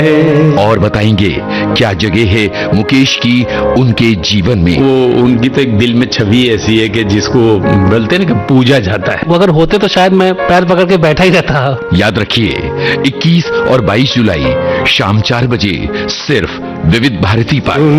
और बताएंगे क्या जगह है मुकेश की उनके जीवन में। वो उनकी तो एक दिल में छवि ऐसी है कि जिसको बोलते हैं ना कि पूजा जाता है। वो अगर होते तो शायद मैं पैर पकड़ के बैठा ही रहता। याद रखिए 21 और 22 जुलाई शाम 4 बजे सिर्फ विविध भारती पर।